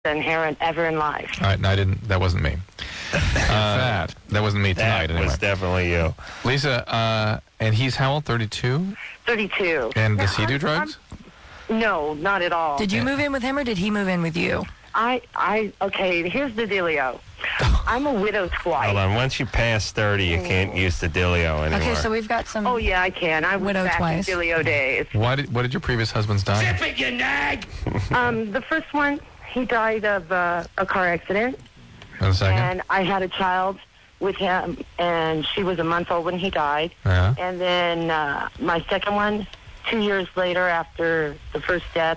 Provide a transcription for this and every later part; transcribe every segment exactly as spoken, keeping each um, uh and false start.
inherent ever in life. All right, no, I didn't. That wasn't me. Uh, that that wasn't me tonight. That anyway. was definitely you, Lisa. Uh, and he's how old? Thirty-two. Thirty-two. And Now, does he do I'm- drugs? I'm- no, not at all. Did you move in with him or did he move in with you? I, I, okay. Here's the dealio. I'm a widow twice. Hold on. Once you pass thirty, you can't use the dealio anymore. Okay, so we've got some. Oh yeah, I can. I was Widow back twice. in dealio days. Why did What did your previous husbands die? Zip it, you nag! Um, the first one, he died of uh, a car accident, And the second. and I had a child with him, and she was a month old when he died. Yeah. And then uh, my second one, two years later after the first death,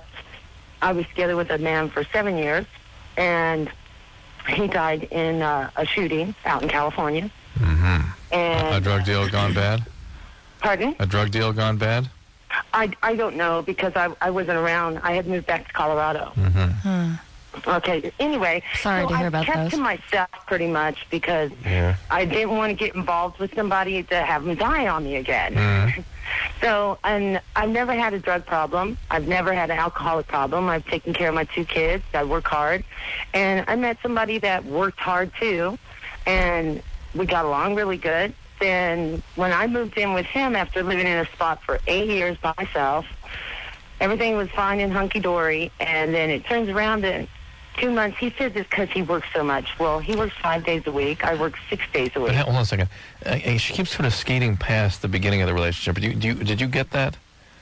I was together with a man for seven years, and he died in uh, a shooting out in California. Mm-hmm. And A drug deal gone bad. pardon? A drug deal gone bad. I, I don't know because I, I wasn't around. I had moved back to Colorado. Mm-hmm. Okay. Anyway, Sorry so to hear I about kept those. to myself pretty much because Yeah. I didn't want to get involved with somebody to have them die on me again. Mm-hmm. So, and I've never had a drug problem. I've never had an alcoholic problem. I've taken care of my two kids. I work hard. And I met somebody that worked hard too, and we got along really good. Then when I moved in with him after living in a spot for eight years by myself, everything was fine and hunky-dory. And then it turns around and two months, he says it's because he works so much. Well, he works five days a week. I work six days a week. But hold on a second. Uh, she keeps sort of skating past the beginning of the relationship. Do you, do you, did you get that?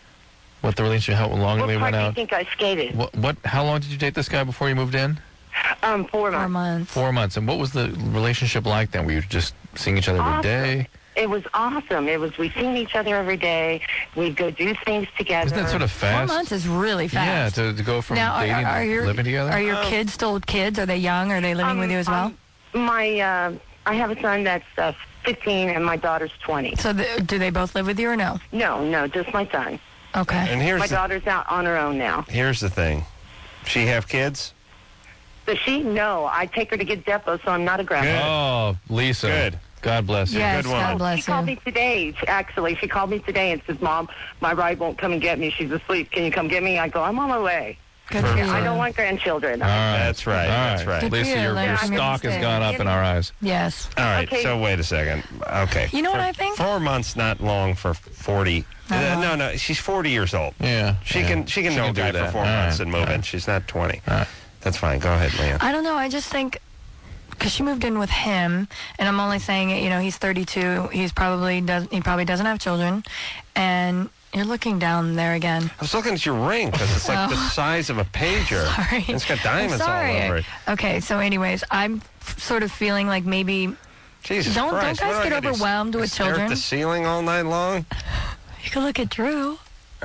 What the relationship? How long What they part went do you out? think I skated? What? What? How long did you date this guy before you moved in? Um, four months. Four months. Four months. And what was the relationship like then? Were you just seeing each other every Awesome. day? It was awesome. It was, we seen each other every day. We'd go do things together. Isn't that sort of Four fast? months is really Yeah, fast. to, to go from now, are, dating are to your, living together. Are your Oh. kids still kids? Are they young? Are they living Um, with you as well? um, my, uh, I have a son that's uh, fifteen and my daughter's twenty. So the, do they both live with you or no? No, no, just my son. Okay. And here's My the, daughter's out on her own now. here's the thing. She have kids? Does she? No, I take her to get Depo, so I'm not a grandma. Good. Oh, Lisa. Good. God bless you. Yes, good one. God bless She called you. me today, actually. She called me today and says, Mom, my ride won't come and get me. She's asleep. Can you come get me? I go, I'm on my way. Good for you. I don't want grandchildren. All right. That's right, All that's right. Good for Lisa, you. your, Learn your from your stock has mistakes. gone up in our eyes. Yes. All right, Okay. so wait a second. Okay. You know what For- I think? Four months, not long for forty. Not Uh, long. no, no, she's forty years old. Yeah. She yeah. can she can know a do guy for that. four All months right. and move All in. right. She's not twenty. All right. That's fine. Go ahead, Leanne. I don't know. I just think because she moved in with him, and I'm only saying it. You know, he's thirty-two. He's probably does. He probably doesn't have children, and you're looking down there again. I was looking at your ring because it's like the Oh. size of a pager. Sorry. And it's got diamonds I'm all sorry. over it. Okay. So, anyways, I'm f- sort of feeling like maybe Jesus Don't- don't Christ. guys what do get I gotta do, overwhelmed with stare children? at the ceiling all night long? you could look at Drew.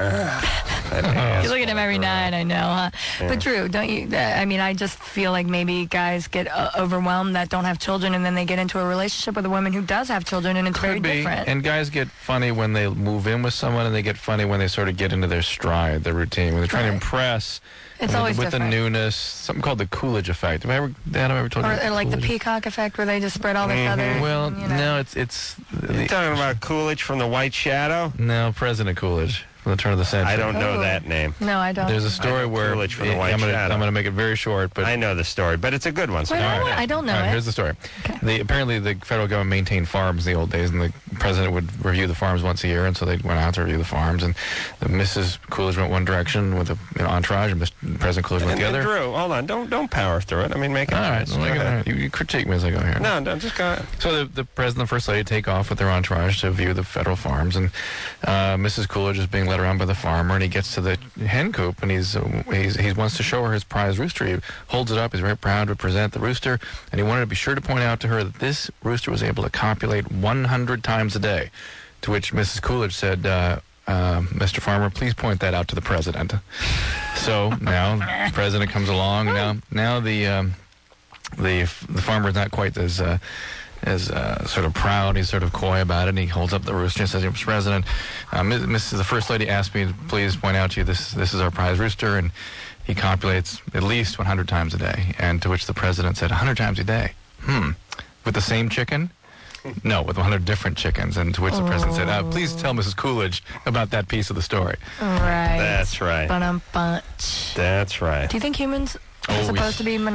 That You look at him every asshole. night, I know, huh? Yeah. But Drew, don't you? uh, I mean, I just feel like maybe guys get uh, overwhelmed that don't have children, and then they get into a relationship with a woman who does have children, and it's very Could be. different. And guys get funny when they move in with someone, and they get funny when they sort of get into their stride, their routine, when they're trying to Right. impress. It's with, always with the different. newness, something called the Coolidge effect. Have I ever, Dad, have I ever told or, you? or like the Coolidge? peacock effect, where they just spread all their Mhm. feathers. Well, and, you know. no, it's it's You the, talking about Coolidge from the White Shadow? no President Coolidge from the turn of the century. I don't know Oh. that name. No, I don't. There's a story I know where Coolidge from the I'm White gonna Shadow. I'm gonna make it very short, but I know the story, but it's a good one. So Wait, go I, ahead. don't, I don't know All right, it. here's the story. Okay. The, apparently, the federal government maintained farms in the old days, and the president would review the farms once a year, and so they went out to review the farms. And the Missus Coolidge went one direction with a you know, entourage, and Mister President Coolidge went And, the and other. Drew, hold on. Don't don't power through it. I mean, make it All right, nice. well, Go I ahead. gotta- you, you critique me as I go here. No, no, just go ahead. So the, the president and first lady take off with their entourage to view the federal farms, and uh, Missus Coolidge is being led around by the farmer, and he gets to the hen coop, and he's, uh, he's he wants to show her his prize rooster. He holds it up. He's very proud to present the rooster, and he wanted to be sure to point out to her that this rooster was able to copulate one hundred times a day, to which Missus Coolidge said, uh, uh, Mister Farmer, please point that out to the president. So now the president comes along. Now now the um, the the farmer is not quite as uh, as uh, sort of proud. He's sort of coy about it. And he holds up the rooster and says, Mister President, uh, Missus the First Lady asked me to please point out to you this this is our prize rooster, and he copulates at least one hundred times a day. And to which the president said, one hundred times a day? Hmm. With the same chicken? No, with one hundred different chickens. And to which the president said, uh, please tell Missus Coolidge about that piece of the story. Right. That's right. But um, bunch. That's right. Do you think humans are Oh, we- supposed to be monogamous?